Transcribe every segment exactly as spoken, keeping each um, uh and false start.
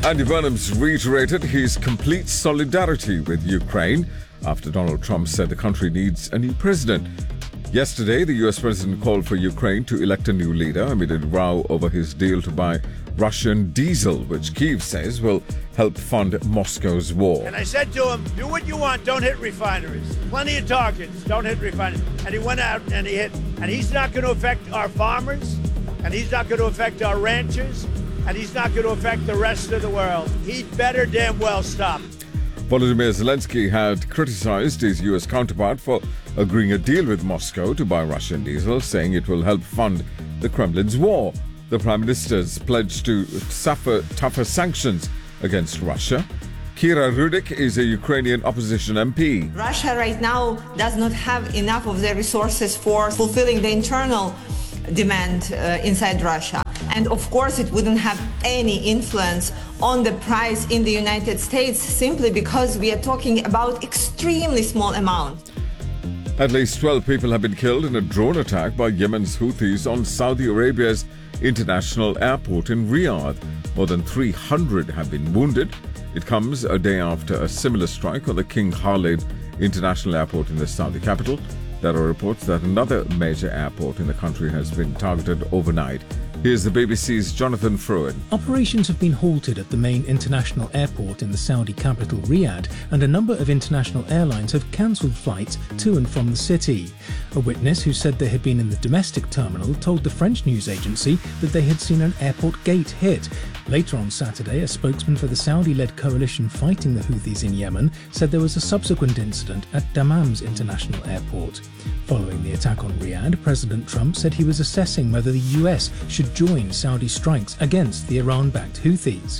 Andy Burnham's reiterated his complete solidarity with Ukraine after Donald Trump said the country needs a new president. Yesterday, the U S president called for Ukraine to elect a new leader amid a row over his deal to buy Russian diesel, which Kyiv says will help fund Moscow's war. And I said to him, do what you want, don't hit refineries. Plenty of targets, don't hit refineries. And he went out and he hit. And he's not going to affect our farmers, and he's not going to affect our ranchers, and he's not going to affect the rest of the world. He'd better damn well stop. Volodymyr Zelensky had criticized his U S counterpart for agreeing a deal with Moscow to buy Russian diesel, saying it will help fund the Kremlin's war. The Prime Minister's pledged to suffer tougher sanctions against Russia. Kira Rudik is a Ukrainian opposition M P. Russia right now does not have enough of the resources for fulfilling the internal demand uh, inside Russia. And of course, it wouldn't have any influence on the price in the United States simply because we are talking about extremely small amounts. At least twelve people have been killed in a drone attack by Yemen's Houthis on Saudi Arabia's international airport in Riyadh. More than three hundred have been wounded. It comes a day after a similar strike on the King Khalid International Airport in the Saudi capital. There are reports that another major airport in the country has been targeted overnight. Here's the B B C's Jonathan Fruin. Operations have been halted at the main international airport in the Saudi capital Riyadh, and a number of international airlines have cancelled flights to and from the city. A witness who said they had been in the domestic terminal told the French news agency that they had seen an airport gate hit. Later on Saturday, a spokesman for the Saudi-led coalition fighting the Houthis in Yemen said there was a subsequent incident at Dammam's international airport. Following the attack on Riyadh, President Trump said he was assessing whether the U S should join Saudi strikes against the Iran-backed Houthis.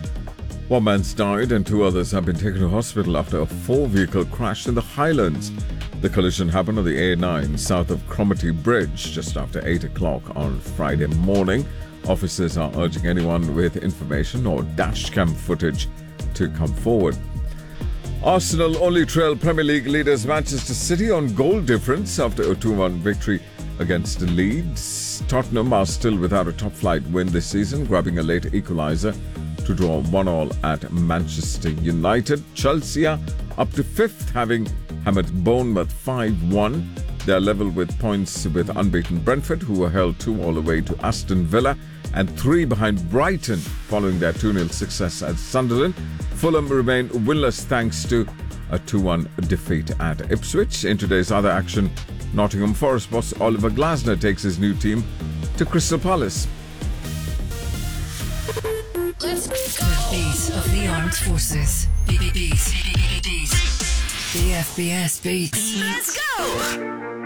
One man's died and two others have been taken to hospital after a four-vehicle crash in the Highlands. The collision happened on the A nine south of Cromarty Bridge just after eight o'clock on Friday morning. Officers are urging anyone with information or dashcam footage to come forward. Arsenal only trail Premier League leaders Manchester City on goal difference after a two one victory against Leeds. Tottenham are still without a top-flight win this season, grabbing a late equaliser to draw one all at Manchester United. Chelsea are up to fifth, having hammered Bournemouth five one. They are level with points with unbeaten Brentford, who were held two all away to Aston Villa, and three behind Brighton following their two nil success at Sunderland. Fulham remain winless thanks to a two one defeat at Ipswich. In today's other action, Nottingham Forest boss Oliver Glasner takes his new team to Crystal Palace. Let's go. The beat of the armed forces. Beat, beat, beat, beat. The F B S beats. Let's go.